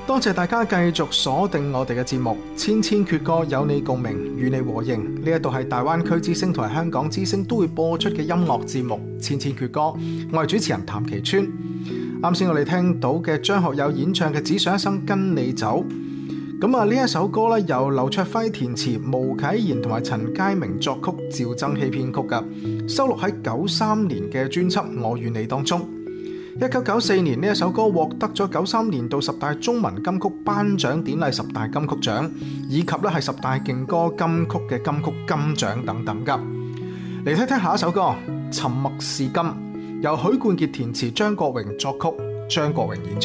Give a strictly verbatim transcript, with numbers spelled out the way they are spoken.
多謝大家繼續鎖定我哋嘅節目，千千闕歌有你共鳴，與你和應。呢一度係大灣區之聲同埋香港之聲都會播出嘅音樂節目《千千闕歌》，我係主持人譚其川。啱先我哋聽到嘅張學友演唱嘅《只想一生跟你走》，咁啊呢一首歌咧由劉卓輝填詞，毛啟賢同埋陳佳明作曲，趙增熹編曲噶，收錄喺九三年嘅專輯《我與你》當中。一九九四年呢一首歌獲得咗九三年度十大中文金曲頒獎典禮十大金曲獎，以及咧係十大勁歌金曲嘅金曲金獎等等噶。嚟睇睇下一首歌《沉默是金》，由許冠傑填詞，張國榮作曲，張國榮演唱。